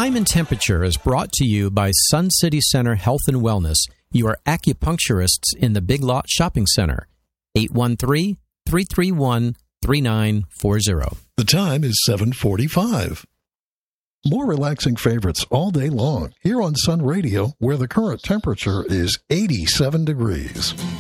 Time and Temperature is brought to you by Sun City Center Health and Wellness, your acupuncturists in the Big Lot Shopping Center. 813-331-3940. The time is 7:45. More relaxing favorites all day long here on Sun Radio, where the current temperature is 87 degrees.